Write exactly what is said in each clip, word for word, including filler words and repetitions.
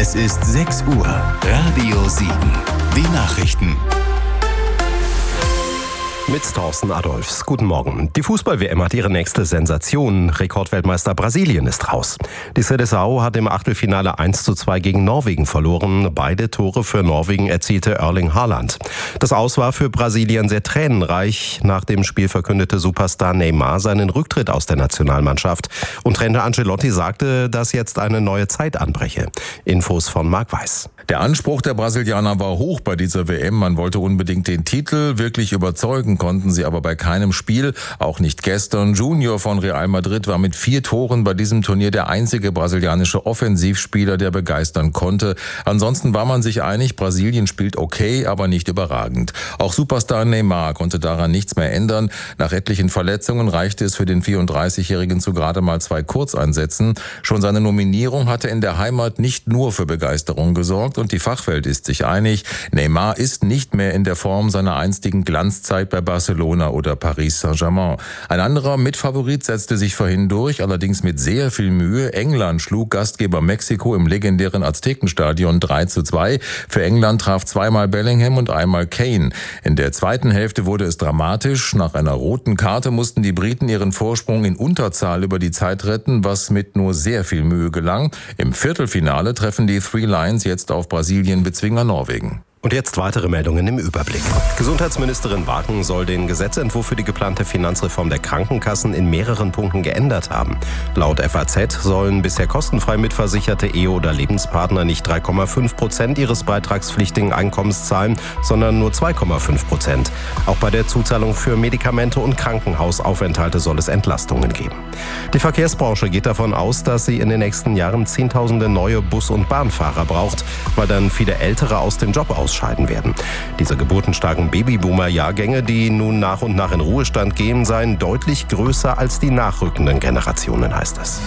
Es ist sechs Uhr. Radio sieben. Die Nachrichten. Mit Thorsten Adolfs. Guten Morgen. Die Fußball-W M hat ihre nächste Sensation. Rekordweltmeister Brasilien ist raus. Die Seleção hat im Achtelfinale eins zu zwei gegen Norwegen verloren. Beide Tore für Norwegen erzielte Erling Haaland. Das Aus war für Brasilien sehr tränenreich. Nach dem Spiel verkündete Superstar Neymar seinen Rücktritt aus der Nationalmannschaft. Und Trainer Ancelotti sagte, dass jetzt eine neue Zeit anbreche. Infos von Marc Weiß. Der Anspruch der Brasilianer war hoch bei dieser W M. Man wollte unbedingt den Titel. Wirklich überzeugen konnten sie aber bei keinem Spiel. Auch nicht gestern. Junior von Real Madrid war mit vier Toren bei diesem Turnier der einzige brasilianische Offensivspieler, der begeistern konnte. Ansonsten war man sich einig, Brasilien spielt okay, aber nicht überragend. Auch Superstar Neymar konnte daran nichts mehr ändern. Nach etlichen Verletzungen reichte es für den vierunddreißigjährigen zu gerade mal zwei Kurzeinsätzen. Schon seine Nominierung hatte in der Heimat nicht nur für Begeisterung gesorgt. Und die Fachwelt ist sich einig, Neymar ist nicht mehr in der Form seiner einstigen Glanzzeit bei Barcelona oder Paris Saint-Germain. Ein anderer Mitfavorit setzte sich vorhin durch, allerdings mit sehr viel Mühe. England schlug Gastgeber Mexiko im legendären Aztekenstadion drei zu zwei. Für England traf zweimal Bellingham und einmal Kane. In der zweiten Hälfte wurde es dramatisch. Nach einer roten Karte mussten die Briten ihren Vorsprung in Unterzahl über die Zeit retten, was mit nur sehr viel Mühe gelang. Im Viertelfinale treffen die Three Lions jetzt auf Brasilien-Bezwinger Norwegen. Und jetzt weitere Meldungen im Überblick. Gesundheitsministerin Wagen soll den Gesetzentwurf für die geplante Finanzreform der Krankenkassen in mehreren Punkten geändert haben. Laut F A Z sollen bisher kostenfrei mitversicherte Ehe- oder Lebenspartner nicht drei Komma fünf Prozent ihres beitragspflichtigen Einkommens zahlen, sondern nur zwei Komma fünf Prozent. Auch bei der Zuzahlung für Medikamente und Krankenhausaufenthalte soll es Entlastungen geben. Die Verkehrsbranche geht davon aus, dass sie in den nächsten Jahren Zehntausende neue Bus- und Bahnfahrer braucht, weil dann viele Ältere aus dem Job ausscheiden werden. Diese geburtenstarken Babyboomer-Jahrgänge, die nun nach und nach in Ruhestand gehen, seien deutlich größer als die nachrückenden Generationen, heißt es.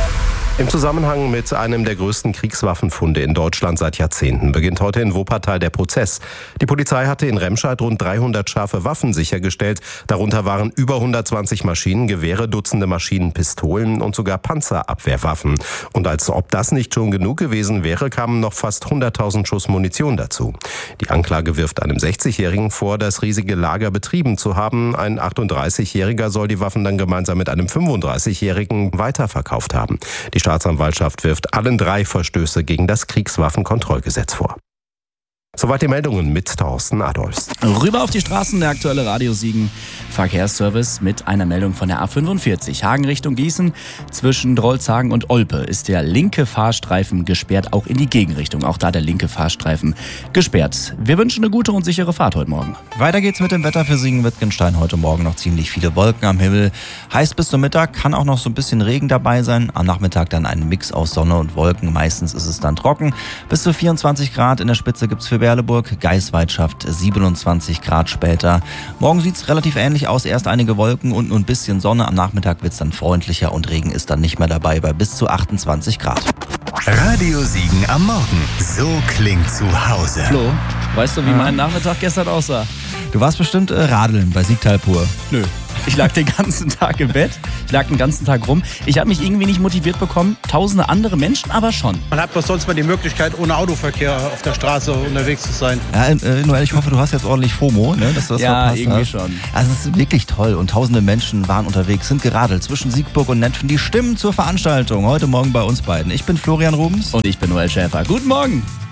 Im Zusammenhang mit einem der größten Kriegswaffenfunde in Deutschland seit Jahrzehnten beginnt heute in Wuppertal der Prozess. Die Polizei hatte in Remscheid rund dreihundert scharfe Waffen sichergestellt. Darunter waren über hundertzwanzig Maschinengewehre, Dutzende Maschinenpistolen und sogar Panzerabwehrwaffen. Und als ob das nicht schon genug gewesen wäre, kamen noch fast hunderttausend Schuss Munition dazu. Die Anklage wirft einem sechzigjährigen vor, das riesige Lager betrieben zu haben. Ein achtunddreißigjähriger soll die Waffen dann gemeinsam mit einem fünfunddreißigjährigen weiterverkauft haben. Die Staatsanwaltschaft wirft allen drei Verstöße gegen das Kriegswaffenkontrollgesetz vor. Soweit die Meldungen mit Thorsten Adolfs. Rüber auf die Straßen, der aktuelle Radio Siegen Verkehrsservice mit einer Meldung von der A fünfundvierzig. Hagen Richtung Gießen. Zwischen Drolshagen und Olpe ist der linke Fahrstreifen gesperrt, auch in die Gegenrichtung. Auch da der linke Fahrstreifen gesperrt. Wir wünschen eine gute und sichere Fahrt heute Morgen. Weiter geht's mit dem Wetter für Siegen-Wittgenstein. Heute Morgen noch ziemlich viele Wolken am Himmel. Heiß bis zum Mittag, kann auch noch so ein bisschen Regen dabei sein. Am Nachmittag dann ein Mix aus Sonne und Wolken. Meistens ist es dann trocken. Bis zu vierundzwanzig Grad in der Spitze gibt's für Berleburg. Geisweit schafft siebenundzwanzig Grad später. Morgen sieht's relativ ähnlich aus. Erst einige Wolken und nur ein bisschen Sonne. Am Nachmittag wird's dann freundlicher und Regen ist dann nicht mehr dabei bei bis zu achtundzwanzig Grad. Radio Siegen am Morgen. So klingt zu Hause. Flo, weißt du, wie mein Nachmittag gestern aussah? Du warst bestimmt äh, radeln bei Siegtal pur. Nö. Ich lag den ganzen Tag im Bett, ich lag den ganzen Tag rum. Ich habe mich irgendwie nicht motiviert bekommen, tausende andere Menschen aber schon. Man hat doch sonst mal die Möglichkeit, ohne Autoverkehr auf der Straße unterwegs zu sein. Ja, äh, Noel, ich hoffe, du hast jetzt ordentlich FOMO, ne, dass du das Ja, verpasst irgendwie hast. schon. Also es ist wirklich toll und tausende Menschen waren unterwegs, sind geradelt zwischen Siegburg und Netfen. Die Stimmen zur Veranstaltung heute Morgen bei uns beiden. Ich bin Florian Rubens. Und ich bin Noel Schäfer. Guten Morgen.